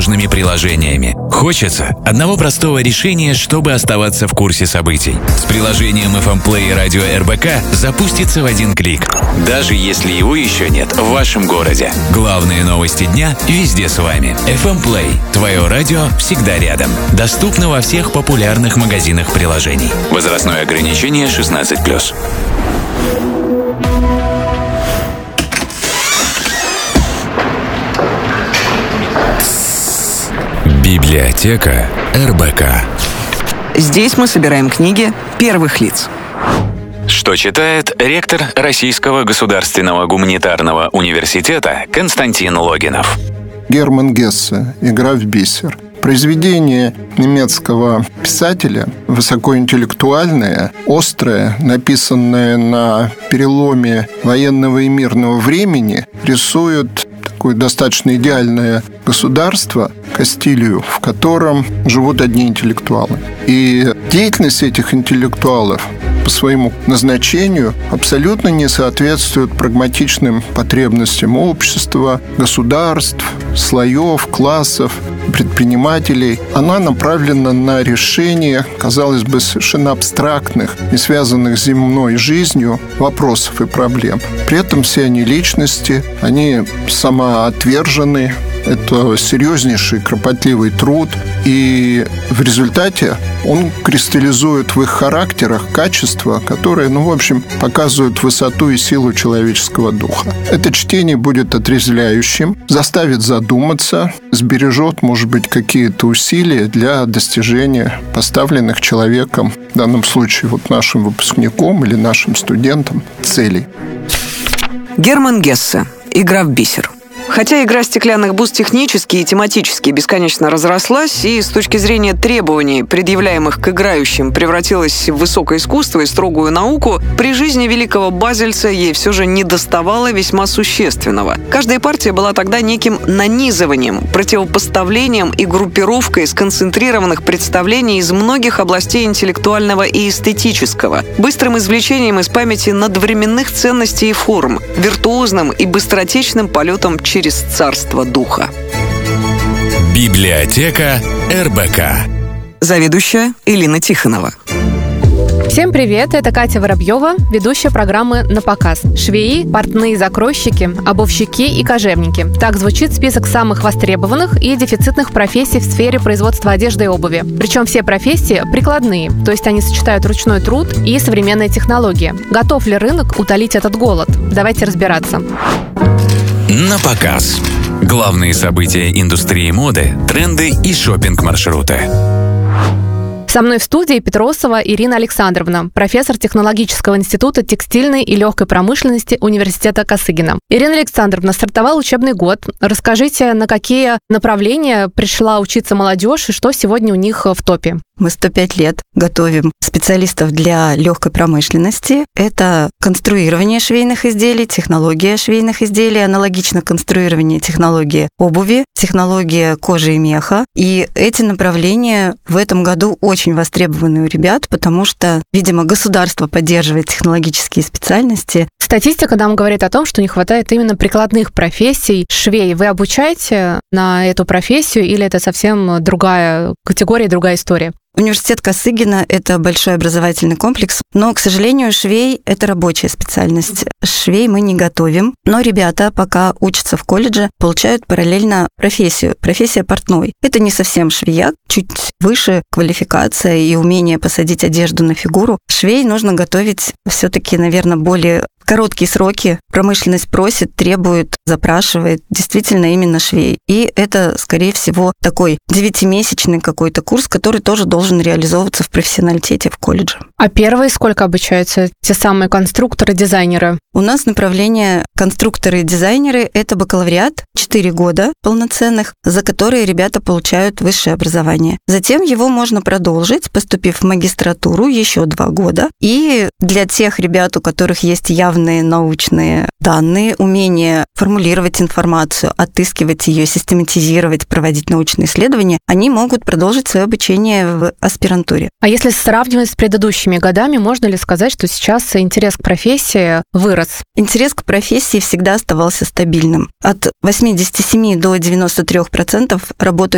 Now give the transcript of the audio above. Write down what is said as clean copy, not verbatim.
сложными приложениями. Хочется одного простого решения, чтобы оставаться в курсе событий. С приложением FM Play Радио РБК запустится в один клик, даже если его еще нет в вашем городе. Главные новости дня везде с вами. FM Play. Твое радио всегда рядом. Доступно во всех популярных магазинах приложений. Возрастное ограничение 16+. Библиотека РБК. Здесь мы собираем книги первых лиц. Что читает ректор Российского государственного гуманитарного университета Константин Логинов. Герман Гессе «Игра в бисер». Произведение немецкого писателя, высокоинтеллектуальное, острое, написанное на переломе военного и мирного времени, рисует такое достаточно идеальное государство, Кастилию, в котором живут одни интеллектуалы. И деятельность этих интеллектуалов по своему назначению абсолютно не соответствует прагматичным потребностям общества, государств, слоев, классов, предпринимателей. Она направлена на решение, казалось бы, совершенно абстрактных, не связанных с земной жизнью вопросов и проблем. При этом все они личности, они самоотвержены. Это серьезнейший, кропотливый труд. И в результате он кристаллизует в их характерах качества, которые, в общем, показывают высоту и силу человеческого духа. Это чтение будет отрезвляющим, заставит задуматься, сбережет, может быть, какие-то усилия для достижения поставленных человеком, в данном случае нашим выпускником или нашим студентам, целей. Герман Гессе «Игра в бисер». Хотя игра стеклянных бус технически и тематически бесконечно разрослась и с точки зрения требований, предъявляемых к играющим, превратилась в высокое искусство и строгую науку, при жизни великого базельца ей все же недоставало весьма существенного. Каждая партия была тогда неким нанизыванием, противопоставлением и группировкой сконцентрированных представлений из многих областей интеллектуального и эстетического, быстрым извлечением из памяти надвременных ценностей и форм, виртуозным и быстротечным полетом через царство духа. Библиотека РБК. Заведующая Элина Тихонова. Всем привет, это Катя Воробьева, ведущая программы «На показ». Швеи, портные закройщики, обувщики и кожевники. Так звучит список самых востребованных и дефицитных профессий в сфере производства одежды и обуви. Причем все профессии прикладные, то есть они сочетают ручной труд и современные технологии. Готов ли рынок утолить этот голод? Давайте разбираться. На показ. Главные события индустрии моды, тренды и шопинг-маршруты. Со мной в студии Петросова Ирина Александровна, профессор Технологического института текстильной и легкой промышленности Университета Косыгина. Ирина Александровна, стартовал учебный год. Расскажите, на какие направления пришла учиться молодежь и что сегодня у них в топе? Мы 105 лет готовим специалистов для легкой промышленности. Это конструирование швейных изделий, технология швейных изделий, аналогично конструированию технологии обуви, технология кожи и меха. И эти направления в этом году очень востребованы у ребят, потому что, видимо, государство поддерживает технологические специальности. Статистика нам говорит о том, что не хватает именно прикладных профессий. Швей, вы обучаете на эту профессию или это совсем другая категория, другая история? Университет Косыгина – это большой образовательный комплекс, но, к сожалению, швей – это рабочая специальность. Швей мы не готовим, но ребята, пока учатся в колледже, получают параллельно профессию. Профессия портной. Это не совсем швеяк, чуть выше квалификация и умение посадить одежду на фигуру. Швей нужно готовить все-таки, наверное, более короткие сроки. Промышленность просит, требует, запрашивает действительно именно швей. И это, скорее всего, такой 9-месячный какой-то курс, который тоже должен реализовываться в профессионалитете в колледже. А первые сколько обучаются те самые конструкторы, дизайнеры? У нас направление конструкторы и дизайнеры – это бакалавриат, 4 года полноценных, за которые ребята получают высшее образование. Затем его можно продолжить, поступив в магистратуру еще 2 года. И для тех ребят, у которых есть явные научные данные, умение формулировать информацию, отыскивать ее, систематизировать, проводить научные исследования, они могут продолжить свое обучение в аспирантуре. А если сравнивать с предыдущими годами, можно ли сказать, что сейчас интерес к профессии вырос? Интерес к профессии всегда оставался стабильным. От 87 до 93% работают